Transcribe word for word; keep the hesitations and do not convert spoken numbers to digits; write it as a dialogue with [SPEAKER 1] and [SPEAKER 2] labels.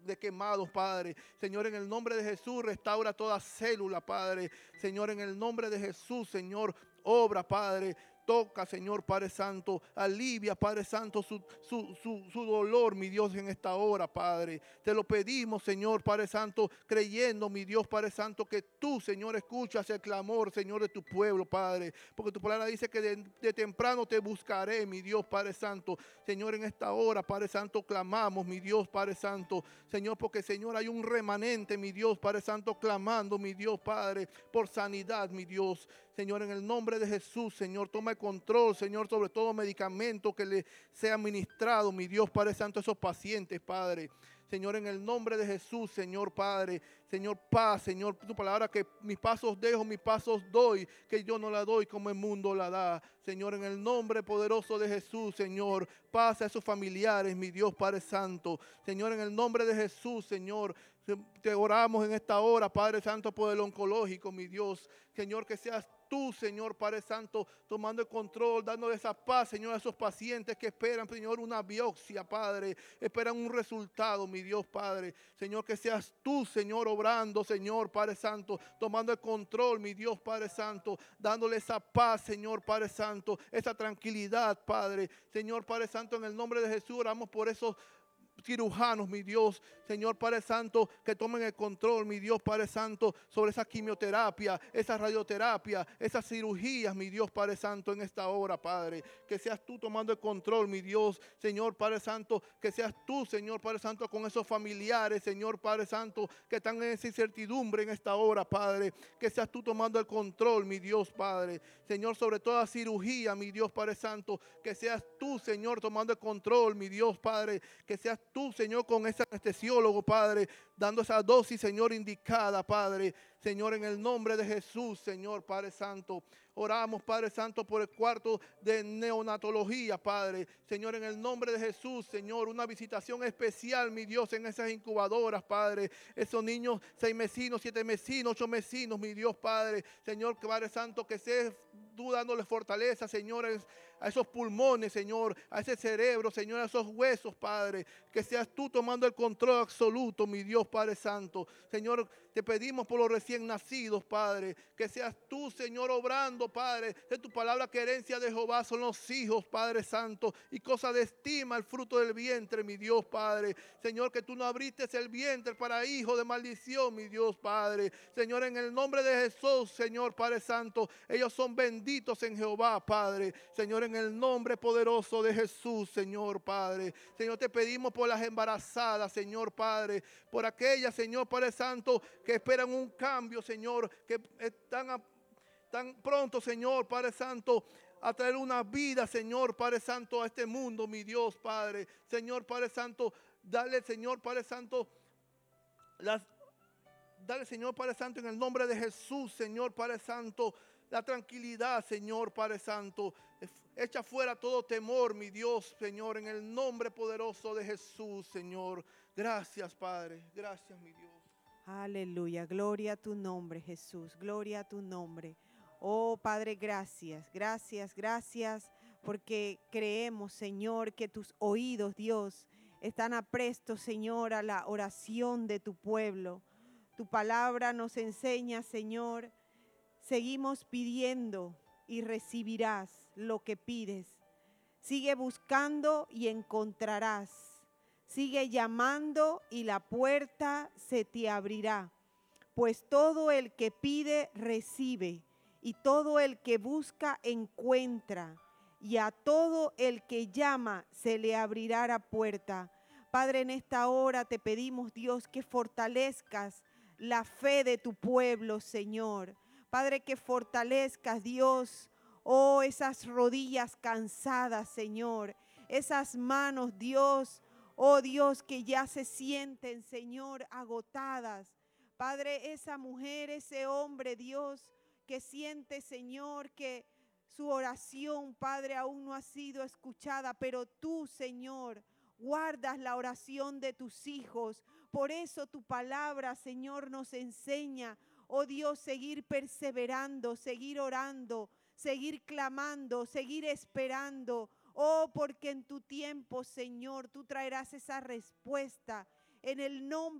[SPEAKER 1] de quemados, Padre. Señor, en el nombre de Jesús, restaura toda célula, Padre. Señor, en el nombre de Jesús, Señor, obra, Padre. Toca, Señor Padre Santo, alivia, Padre Santo, su, su, su, su dolor, mi Dios, en esta hora, Padre. Te lo pedimos, Señor Padre Santo, creyendo, mi Dios Padre Santo, que tú, Señor, escuchas el clamor, Señor, de tu pueblo, Padre. Porque tu palabra dice que de, de temprano te buscaré, mi Dios Padre Santo. Señor, en esta hora, Padre Santo, clamamos, mi Dios Padre Santo. Señor, porque, Señor, hay un remanente, mi Dios Padre Santo, clamando, mi Dios Padre, por sanidad, mi Dios. Señor, en el nombre de Jesús, Señor, toma el control, Señor, sobre todo medicamento que le sea administrado, mi Dios Padre Santo, a esos pacientes, Padre. Señor, en el nombre de Jesús, Señor Padre, Señor paz, Señor, tu palabra que mis pasos dejo, mis pasos doy, que yo no la doy como el mundo la da. Señor, en el nombre poderoso de Jesús, Señor, paz a esos familiares, mi Dios Padre Santo. Señor, en el nombre de Jesús, Señor, te oramos en esta hora, Padre Santo, por el oncológico, mi Dios. Señor, que seas tú, Señor Padre Santo, tomando el control, dándole esa paz, Señor, a esos pacientes que esperan, Señor, una biopsia, Padre, esperan un resultado, mi Dios, Padre. Señor, que seas tú, Señor, obrando, Señor Padre Santo, tomando el control, mi Dios, Padre Santo, dándole esa paz, Señor Padre Santo, esa tranquilidad, Padre. Señor Padre Santo, en el nombre de Jesús oramos por esos cirujanos, mi Dios, Señor Padre Santo, que tomen el control, mi Dios Padre Santo, sobre esa quimioterapia, esa radioterapia, esas cirugías, mi Dios Padre Santo, en esta hora, Padre, que seas tú tomando el control, mi Dios, Señor Padre Santo, que seas tú, Señor Padre Santo, con esos familiares, Señor Padre Santo, que están en esa incertidumbre en esta hora, Padre, que seas tú tomando el control, mi Dios Padre, Señor, sobre toda cirugía, mi Dios Padre Santo, que seas tú, Señor, tomando el control, mi Dios Padre, que seas tú, Señor, con ese anestesiólogo, Padre, dando esa dosis, Señor, indicada, Padre. Señor, en el nombre de Jesús, Señor, Padre Santo. Oramos, Padre Santo, por el cuarto de neonatología, Padre. Señor, en el nombre de Jesús, Señor, una visitación especial, mi Dios, en esas incubadoras, Padre. Esos niños, seis mesinos, siete mesinos, ocho mesinos, mi Dios, Padre. Señor, Padre Santo, que seas tú dándole fortaleza, Señor, a esos pulmones, Señor, a ese cerebro, Señor, a esos huesos, Padre. Que seas tú tomando el control absoluto, mi Dios, Padre Santo. Señor, te pedimos por los recién nacidos, Padre. Que seas tú, Señor, obrando, Padre. De tu palabra que herencia de Jehová son los hijos, Padre Santo. Y cosa de estima el fruto del vientre, mi Dios, Padre. Señor, que tú no abriste el vientre para hijo de maldición, mi Dios, Padre. Señor, en el nombre de Jesús, Señor, Padre Santo. Ellos son benditos en Jehová, Padre. Señor, en el nombre poderoso de Jesús, Señor, Padre. Señor, te pedimos por las embarazadas, Señor, Padre. Por aquellas, Señor, Padre Santo, que esperan un cambio, Señor. Que están a, tan pronto, Señor, Padre Santo, a traer una vida, Señor, Padre Santo, a este mundo, mi Dios, Padre. Señor, Padre Santo, dale, Señor, Padre Santo, las... Dale, Señor Padre Santo, en el nombre de Jesús, Señor Padre Santo, la tranquilidad, Señor Padre Santo. Echa fuera todo temor, mi Dios, Señor, en el nombre poderoso de Jesús, Señor. Gracias, Padre. Gracias, mi Dios.
[SPEAKER 2] Aleluya. Gloria a tu nombre, Jesús. Gloria a tu nombre. Oh, Padre, gracias. Gracias, gracias, porque creemos, Señor, que tus oídos, Dios, están aprestos, Señor, a la oración de tu pueblo. Tu palabra nos enseña, Señor, seguimos pidiendo y recibirás lo que pides. Sigue buscando y encontrarás. Sigue llamando y la puerta se te abrirá. Pues todo el que pide, recibe. Y todo el que busca, encuentra. Y a todo el que llama, se le abrirá la puerta. Padre, en esta hora te pedimos, Dios, que fortalezcas la fe de tu pueblo, Señor. Padre, que fortalezcas, Dios, oh, esas rodillas cansadas, Señor. Esas manos, Dios, oh Dios, que ya se sienten, Señor, agotadas. Padre, esa mujer, ese hombre, Dios, que siente, Señor, que su oración, Padre, aún no ha sido escuchada, pero tú, Señor, guardas la oración de tus hijos. Por eso tu palabra, Señor, nos enseña, oh Dios, seguir perseverando, seguir orando, seguir clamando, seguir esperando. Oh, porque en tu tiempo, Señor, tú traerás esa respuesta. en el nombre